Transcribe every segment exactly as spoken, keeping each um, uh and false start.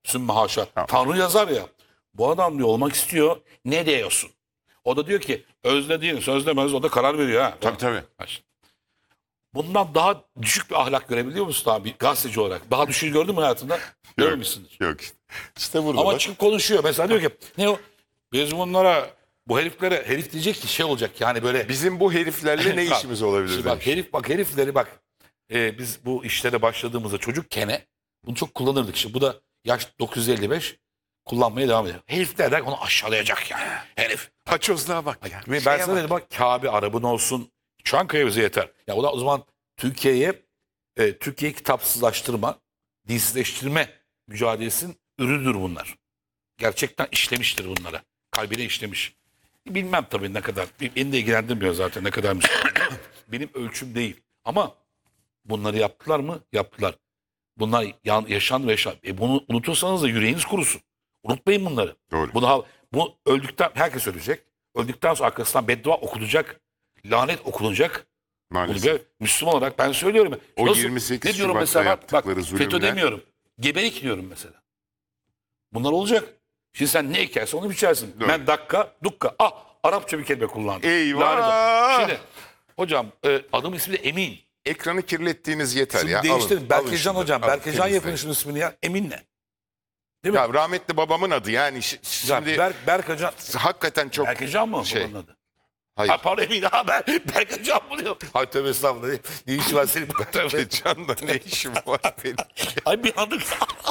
Sümme haşa. Tamam. Tanrı yazar ya. Bu adam diyor olmak istiyor. Ne diyorsun? O da diyor ki özlediğin sözlemez, o da karar veriyor. Ha. Tabii tabii. Bundan daha düşük bir ahlak görebiliyor musun abi gazeteci olarak? Daha düşük gördün mü hayatında? Görmemişsindir. Yok işte. İşte burada Ama da. çıkıp konuşuyor. Mesela diyor ki ne o? Biz bunlara, bu heriflere, herif diyecek ki şey olacak yani böyle. Bizim bu heriflerle ne işimiz olabilir Şimdi bak demiş. herif, bak herifleri bak. Ee, biz bu işlere başladığımızda çocukken bunu çok kullanırdık. Şimdi bu da yaş dokuz yüz elli beş kullanmaya devam ediyor. Herifler der onu aşağılayacak yani. Herif. Paçozluğa bak ya. Ve ben Şeye sana bak. dedim bak Kabe Arap'ın olsun. Çankaya bize yeter. Ya o da o zaman Türkiye'ye e, Türkiye'yi kitapsızlaştırma, dinsizleştirme mücadelesinin ürünüdür bunlar. Gerçekten işlemiştir bunlara. Kalbine işlemiş. Bilmem tabii ne kadar. Beni de ilgilendirmiyor zaten ne kadar Müslüman. Benim ölçüm değil. Ama bunları yaptılar mı? Yaptılar. Bunlar yan, yaşandı ve yaşandı. E bunu unutursanız da yüreğiniz kurusun. Unutmayın bunları. Doğru. Bunu, bu öldükten herkes ölecek. Öldükten sonra arkasından beddua okunacak. Lanet okunacak. Bunu Maalesef. bir Müslüman olarak ben söylüyorum. O Nasıl- yirmi sekiz ne diyorum Şubat'ta mesela bak, bak yaptıkları FETÖ zulümler- demiyorum. Gebelik diyorum mesela. Bunlar olacak. Şimdi sen ne ekersen onu biçersin. Doğru. Ben dakika, dukka. Ah Arapça bir kelime kullandım. Eyvah! Lanet olsun. Şimdi hocam e, adım ismi de Emin. Ekranı kirlettiğiniz yeter İsmi ya. değiştirin. Alın, Berkecan alın şunu, hocam. alın, Berkecan yapın temizleyin. şunun ismini ya. Emin ne? Değil mi? Ya rahmetli babamın adı yani şi- Ya, şimdi Berk, Berkecan. hakikaten çok Berkecan mı şey. babanın adı? Hayır. Ha pardon Emin ha ben Berkecan mı diyor? Hay tövbe estağfurullah. Ne işi var senin? Tövbe. Can'da ne işim var benim? Ay bir anlık.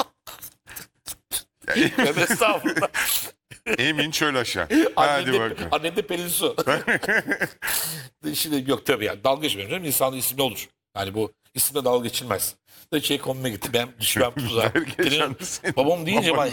Tövbe estağfurullah. Emin çöl aşağı. Hadi Annem de, bakalım. annem de Pelin Su. Şimdi yok tabii yani dalga geçmiyorum canım. İnsanın ismi olur. Yani bu isimle dalga geçilmez. Da şey konuma gitti. Ben düşmem tuzağa. Berkecan Benim- senin Babam deyince ben...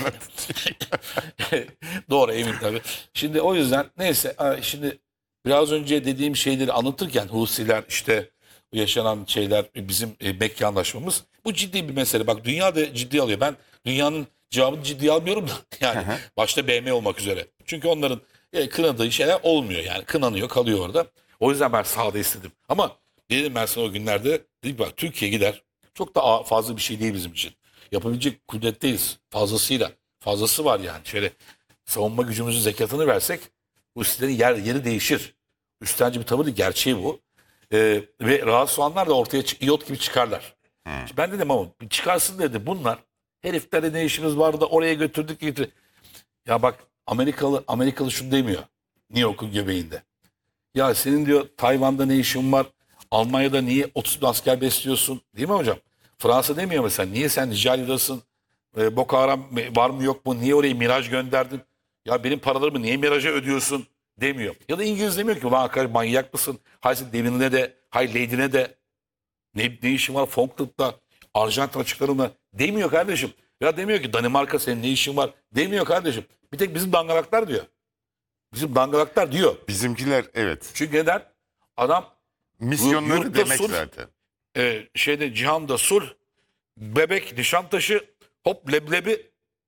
Doğru emin tabii. Şimdi o yüzden neyse şimdi biraz önce dediğim şeyleri anlatırken Husiler işte yaşanan şeyler bizim e, Mekke anlaşmamız bu ciddi bir mesele. Bak dünya da ciddi alıyor. Ben dünyanın cevabını ciddiye almıyorum da yani başta B M olmak üzere. Çünkü onların e, kınadığı şeyler olmuyor yani kınanıyor kalıyor orada. O yüzden ben sahada istedim. Ama dedim ben sana o günlerde dedim bak Türkiye gider. Çok da a- fazla bir şey değil bizim için. Yapabilecek kudretteyiz fazlasıyla. Fazlası var yani. Şöyle savunma gücümüzün zekatını versek bu sitelerin yer, yeri değişir. Üstenci bir tavır değil, gerçeği bu. Ee, ve rahatsız olanlar da ortaya çık- iot gibi çıkarlar. Şimdi ben dedim ama bir çıkarsın dedi bunlar. Heriflerle ne işimiz vardı da oraya götürdük getirdik. Ya bak Amerikalı Amerikalı şunu demiyor. New York'un göbeğinde. Ya senin diyor Tayvan'da ne işin var? Almanya'da niye otuz bin asker besliyorsun? Değil mi hocam? Fransa demiyor mesela. Niye sen Nijerya'dasın? E, Boko Haram var mı yok mu? Niye oraya Miraj gönderdin? Ya benim paralarımı niye Miraj'a ödüyorsun? Demiyor. Ya da İngiliz demiyor ki ulan arkadaş manyak mısın? Hay sen Devin'ine de, hay Lady'ne de. Ne, ne işin var Falkland'da, Arjantin açıklarında demiyor kardeşim. Ya demiyor ki Danimarka senin ne işin var demiyor kardeşim. Bir tek bizim dangalaklar diyor. Bizim dangalaklar diyor. Bizimkiler evet. Çünkü neden? Adam Misyonları Yurtta demek sulh. zaten. e, şeyde cihanda sulh, bebek, nişantaşı, hop leblebi,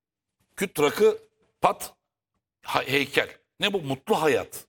küt rakı, pat, ha- heykel. Ne bu? Mutlu hayat.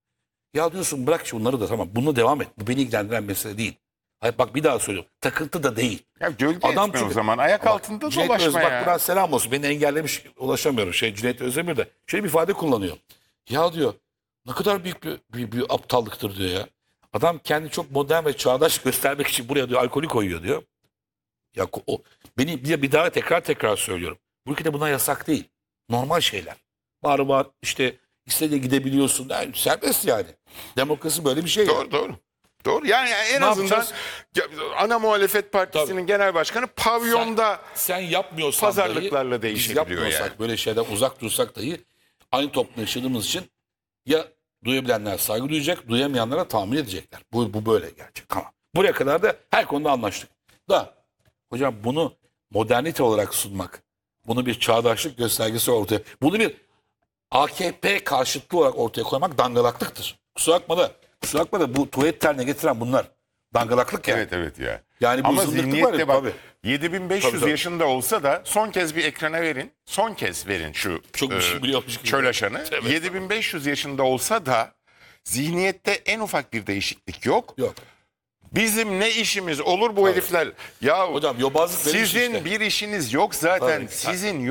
Ya diyorsun bırak şu bunları da tamam. Bununla devam et. Bu beni ilgilendiren mesele değil. Hayır bak bir daha söylüyorum. Takıntı da değil. Ya gölge Adam etme o çünkü- zaman. Ayak Bak, altında Cüneyt dolaşma Özbak ya. buradan selam olsun. Beni engellemiş ulaşamıyorum. Şey Cüneyt Özdemir de şöyle bir ifade kullanıyor. Ya diyor ne kadar büyük bir, bir, bir aptallıktır diyor ya. Adam kendi çok modern ve çağdaş göstermek için buraya diyor alkolü koyuyor diyor. Ya ko- o beni bir, bir daha tekrar tekrar söylüyorum. Bu ülkede buna yasak değil. Normal şeyler. Var var işte istediğe gidebiliyorsun. Yani serbest yani. Demokrasi böyle bir şey. yani. Doğru doğru. Doğru yani en Ne azından yapacağız? ya, ana muhalefet partisinin genel başkanı pavyonda sen yapmıyorsan pazarlıklarla dahi, değişebiliyor biz yapmıyorsak yani. böyle şeyden uzak dursak dahi aynı toplumda yaşadığımız için ya duyabilenler saygı duyacak, duyamayanlara tahammül edecekler. Bu, bu böyle gerçek. Tamam. Buraya kadar da her konuda anlaştık. Da hocam bunu modernite olarak sunmak, bunu bir çağdaşlık göstergesi ortaya, bunu bir A K P karşıtlığı olarak ortaya koymak dangalaklıktır. Kusura bakma da, kusura bakma da bu tuvalet terine getiren bunlar. Dangalaklık yani. Evet evet ya. Yani bu Ama zındıklık var zihniyet ya, de bak tabii. yedi bin beş yüz Tabii, tabii. yaşında olsa da son kez bir ekrana verin. Son kez verin şu Çok bir e, şey biliyormuş gibi. çöl aşanı. Evet. yedi bin beş yüz yaşında olsa da zihniyette en ufak bir değişiklik yok. Yok. Bizim ne işimiz olur bu herifler? Ya Hocam yobazlık benim sizin işte. bir işiniz yok zaten. Tabii. Sizin